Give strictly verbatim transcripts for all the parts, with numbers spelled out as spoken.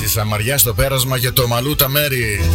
Σαμαριά στο πέρασμα και το Μαλού τα μέρη.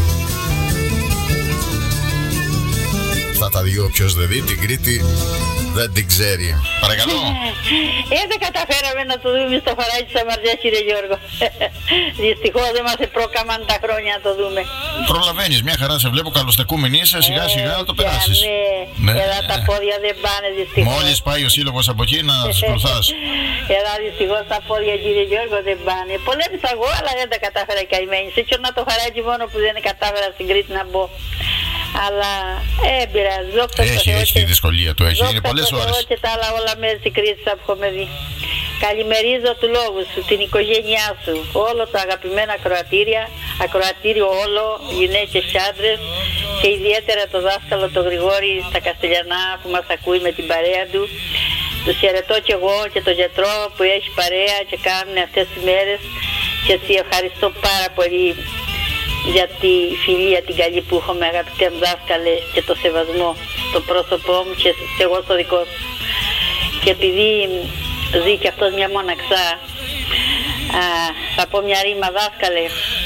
Αυτά τα δύο ποιος δεν δει, την Κρήτη δεν την ξέρει. Παρακαλώ. Ε, δεν καταφέραμε να το δούμε στο φαράκι της Σαμαριάς, κύριε Γιώργο. Δυστυχώς δεν μας προκάμαν τα χρόνια να το δούμε. Προλαβαίνεις, μια χαρά σε βλέπω, καλοστεκούμενη είσαι, σιγά σιγά να το περάσεις. Ναι, ναι. Εδώ τα πόδια δεν πάνε δυστυχώς. Μόλις πάει ο σύλλογος από εκεί να τους κρουθάς. Εδώ δυστυχώς τα πόδια, κύριε Γιώργο, δεν πάνε. Πολέμησα εγώ, αλλά δεν τα κατάφερα οι καημένοι. Σε να το χαράκι μόνο που δεν κατάφερα στην Κρήτη να μπω. Αλλά ε, πειράζει. Έχει, έχει τη δυσκολία του, έχει. Είναι πολλές ώρες. Και τα άλλα όλα μέσα στην Κρήτη που έχουμε δει. Καλημερίζω του λόγου σου, την οικογένειά σου, όλο το αγαπημένα ακροατήρια, ακροατήριο όλο, γυναίκες και άντρες, και ιδιαίτερα το δάσκαλο το Γρηγόρη στα Καστελιανά που μας ακούει με την παρέα του. Τους χαιρετώ και εγώ και τον γιατρό που έχει παρέα και κάνουν αυτές τις μέρες, και σε ευχαριστώ πάρα πολύ για τη φιλία την καλή που έχω με, αγαπητέ μου δάσκαλε, και το σεβασμό στο πρόσωπό μου και εγώ στο δικό σου. Και επειδή ζει και αυτός μια μοναξά, α, θα πω μια ρήμα, δάσκαλε.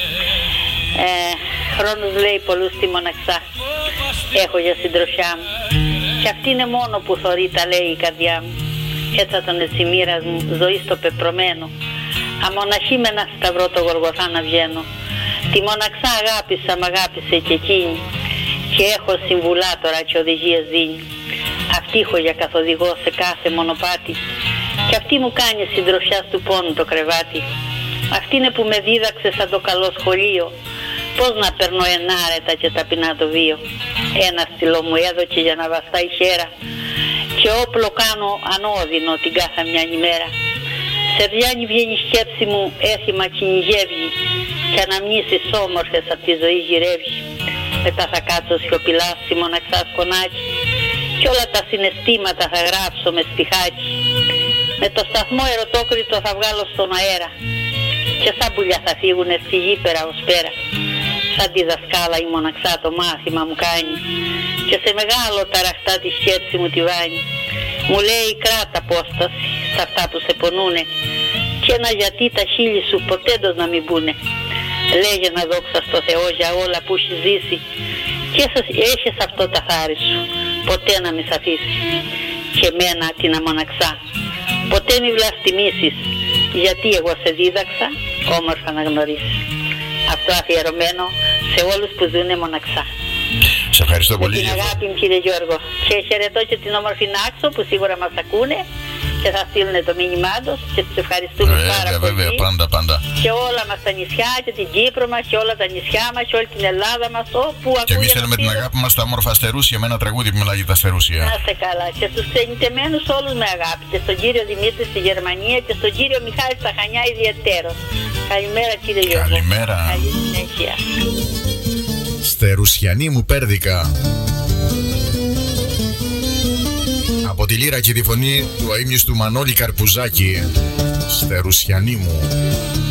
ε, Χρόνος λέει πολλούς στη μοναξά έχω για συντροφιά μου, και αυτή είναι μόνο που θωρεί, τα λέει η καρδιά μου. Έτσι θα τον ετσιμήρας μου, ζωή στο πεπρωμένο, αμοναχή με ένα σταυρό το Γοργοθά να βγαίνω. Τη μοναξά αγάπησα, μ' αγάπησε και εκείνη, και έχω συμβουλάτορα και οδηγίες δίνει. Αυτή έχω για καθοδηγό σε κάθε μονοπάτι, και αυτή μου κάνει συντροφιά του πόνου το κρεβάτι. Αυτή είναι που με δίδαξε σαν το καλό σχολείο, πώς να περνώ ενάρετα και ταπεινά το βίο. Ένα στυλό μου έδωκε για να βαστάει χέρα, και όπλο κάνω ανώδυνο την κάθε μια ημέρα. Σε βιάνει βγαίνει η σκέψη μου, έθιμα κυνηγεύει, και αναμνήσεις όμορφες απ' τη ζωή γυρεύει. Μετά θα κάτσω σιωπηλά στη μοναξά σκονάκι, κι όλα τα συναισθήματα θα γράψω με στιχάκι. Με το σταθμό ερωτόκριτο θα βγάλω στον αέρα, και σαν πουλιά θα φύγουνε στη γη πέρα ως πέρα. Σαν τη δασκάλα η μοναξά το μάθημα μου κάνει, και σε μεγάλο ταραχτά τη σκέψη μου τη βάνει. Μου λέει κράτα απόσταση σε αυτά που σε πονούνε, και ένα γιατί τα χείλη σου ποτέ να μην μπουνε. Λέγε να δόξα στο Θεό για όλα που έχει ζήσει, και έχεις αυτό τα χάρη σου, ποτέ να μη σ' αφήσει. Και μένα την αμοναξά ποτέ μη βλαστημίσεις, γιατί εγώ σε δίδαξα όμορφα να γνωρίσεις. Αυτό αφιερωμένο σε όλους που ζουνε μοναξά. Σε ευχαριστώ πολύ. Με την αγάπη μου, κύριε Γιώργο. Και χαιρετώ και την όμορφη Νάξο που σίγουρα μας ακούνε και θα στείλουν το μήνυμά τους, και τους ευχαριστούμε βέβαια, πάρα βέβαια, πολύ. Βέβαια, πάντα, πάντα. Και όλα μας τα νησιά, και την Κύπρο μας, και όλα τα νησιά μας, και όλη την Ελλάδα μας, όπου ακούγεται. Και εμείς θέλουμε την αγάπη μας στα όμορφα Αστερούσια, με ένα τραγούδι που μιλάει για τα Αστερούσια. Να είστε καλά. Και στους ξενιτεμένους όλους με αγάπη. Και στον κύριο Δημήτρη στη Γερμανία, και στον κύριο Μιχάλη στα Χανιά ιδιαιτέρως. Καλημέρα, κύριε Γιώργο. Καλημέρα. Καλή συνέχεια. Στερουσιανή μου πέρδικα. Από τη λύρα και τη φωνή του αείμνης του Μανώλη Καρπουζάκη. Στερουσιανή μου.